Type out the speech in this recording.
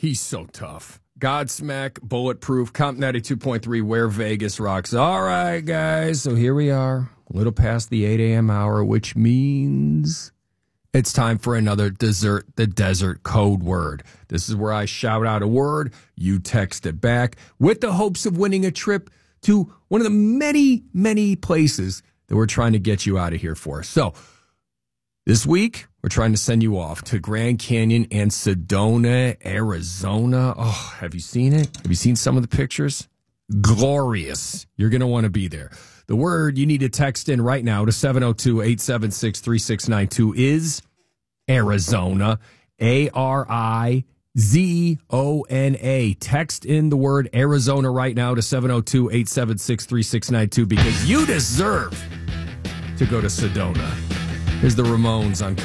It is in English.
He's so tough. Godsmack, Bulletproof, Comp 92.3, where Vegas rocks. All right, guys, so here we are, a little past the 8 a.m. hour, which means it's time for another Desert the Desert code word. This is where I shout out a word, you text it back, with the hopes of winning a trip to one of the many, many places that we're trying to get you out of here for. So this week, we're trying to send you off to Grand Canyon and Sedona, Arizona. Oh, have you seen it? Have you seen some of the pictures? Glorious. You're going to want to be there. The word you need to text in right now to 702-876-3692 is Arizona. Arizona. Text in the word Arizona right now to 702-876-3692 because you deserve to go to Sedona. Here's the Ramones on